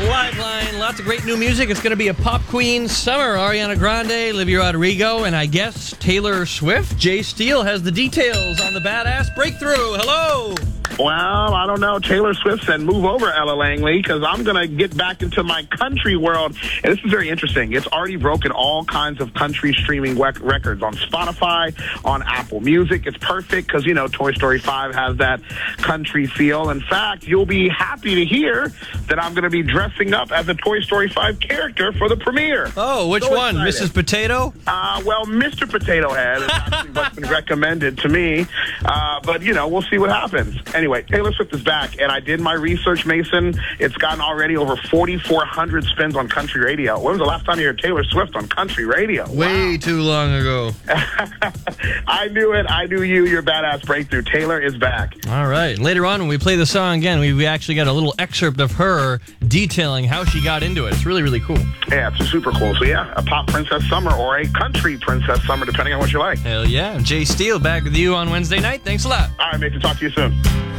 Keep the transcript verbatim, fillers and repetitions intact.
Liveline. Lots of great new music. It's going to be a pop queen summer. Ariana Grande, Olivia Rodrigo, and I guess Taylor Swift. Jay Steele has the details on the Badass Breakthrough. Hello. Well, I don't know. Taylor Swift said, move over, Ella Langley, because I'm going to get back into my country world. And this is very interesting. It's already broken all kinds of country streaming rec- records on Spotify, on Apple Music. It's perfect because, you know, Toy Story five has that country feel. In fact, you'll be happy to hear that I'm going to be dressing up as a Toy Story five character for the premiere. Oh, which So one? excited. Missus Potato? Uh, well, Mister Potato Head is actually what's been recommended to me. Uh, but, you know, we'll see what happens. Anyway, Taylor Swift is back, and I did my research, Mason. It's gotten already over forty-four hundred spins on country radio. When was the last time you heard Taylor Swift on country radio? Way Wow. too long ago. I knew it. I knew you. Your Badass Breakthrough. Taylor is back. All right. Later on, when we play the song again, we, we actually got a little excerpt of her detailing how she got into it. It's really, really cool. Yeah, it's super cool. So, yeah, a pop Princess Summer or a country Princess Summer, depending on what you like. Hell yeah. Jay Steele back with you on Wednesday night. Thanks a lot. All right, mate. To talk to you soon.